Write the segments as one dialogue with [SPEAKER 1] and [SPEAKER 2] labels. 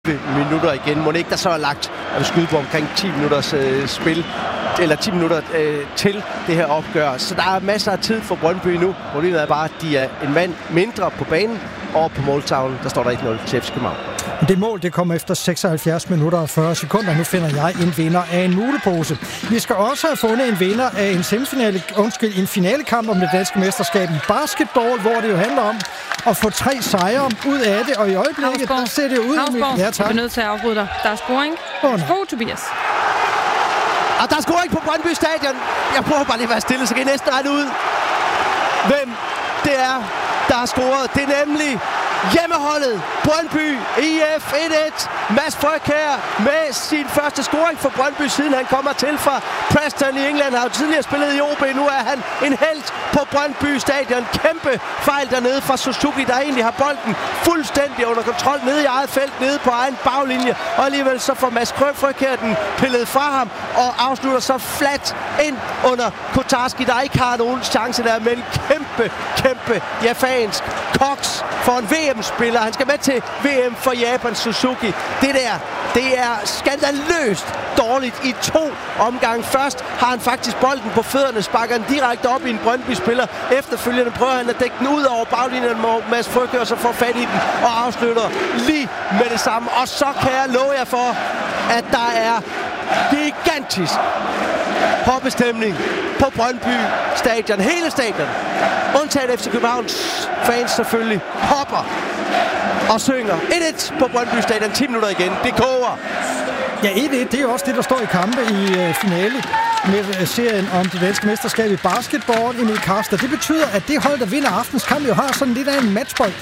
[SPEAKER 1] minutter igen. Må ikke der så er lagt skyde på omkring 10 minutters spil, eller 10 minutter til det her opgør. Så der er masser af tid for Brøndby nu. Problemet er bare, at de er en mand mindre på banen, og på måltavlen, der står der 1-0 til FC København.
[SPEAKER 2] Det mål, det kommer efter 76 minutter og 40 sekunder. Nu finder jeg en vinder af en mulepose. Vi skal også have fundet en vinder af en finalekamp om det danske mesterskab i basketball, hvor det jo handler om at få 3 sejre ud af det. Og i øjeblikket, der ser det ud...
[SPEAKER 3] Ja, tak. Jeg er nødt til at afbryde dig. Der er scoring. Tobias.
[SPEAKER 1] Og der er scoring på Brøndby Stadion. Jeg prøver bare lige at være stille, så kan I næsten regne ud, hvem det er, der har scoret. Det er nemlig hjemmeholdet Brøndby IF 1-1. Mads Frøkjær med sin første scoring for Brøndby, siden han kommer til fra Preston i England. Har jo tidligere spillet i OB. Nu er han en helt på Brøndby Stadion. Kæmpe fejl dernede fra Suzuki, der egentlig har bolden fuldstændig under kontrol nede i eget felt, nede på egen baglinje. Og alligevel så får Mads Frøkjær den pillet fra ham og afslutter så flat ind under Kotarski, der ikke har nogen chance der, men kæmpe japansk koks for en VM-spiller. Han skal med til VM for Japan, Suzuki. Det er skandaløst dårligt i 2 omgange. Først har han faktisk bolden på fødderne, sparker den direkte op i en Brøndby-spiller. Efterfølgende prøver han at dække den ud over baglinjen, hvor Mads Frøkjær så får fat i den og afslutter lige med det samme. Og så kan jeg love jer for, at der er gigantisk hoppestemning på Brøndby Stadion. Hele stadion, undtagen FC Københavns fans selvfølgelig, hopper og synger 1-1 på Brøndby Stadion. 10 minutter igen. Det koger.
[SPEAKER 2] Ja, 1-1, det er jo også det, der står i kampe i finale med serien om det danske mesterskab i basketball, Emil Karster. Det betyder, at det hold, der vinder aftens kamp, jo har sådan lidt af en matchbold.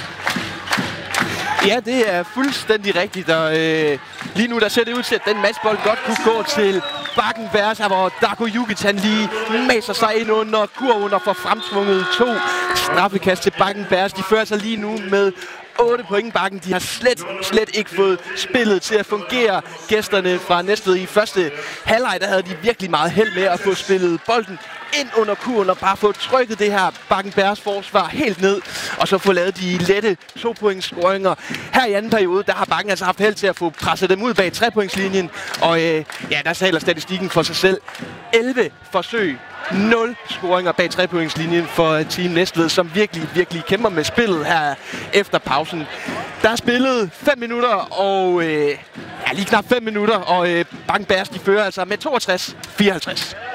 [SPEAKER 4] Ja, det er fuldstændig rigtigt, og lige nu der ser det ud til, at den matchbold godt kunne gå til Bakken Bersa, hvor Darko Jukic han lige maser sig ind under kurven og får fremtvunget 2 straffekast til Bakken Bersa. De fører sig lige nu med 8 point Bakken. De har slet ikke fået spillet til at fungere. Gæsterne fra Næstved i første halvleg, der havde de virkelig meget held med at få spillet bolden ind under kurven og bare få trykket det her Bakken Bergs forsvar helt ned, og så få lavet de lette 2-points scoringer. Her i anden periode, der har Bakken altså haft held til at få presset dem ud bag 3-pointslinjen, og der taler statistikken for sig selv. 11 forsøg, 0 scoringer bag 3-pointslinjen for Team Næstved, som virkelig kæmper med spillet her efter pausen. Der er spillet 5 minutter, og lige knap 5 minutter, og Bakken Bergs, de fører altså med 62-54.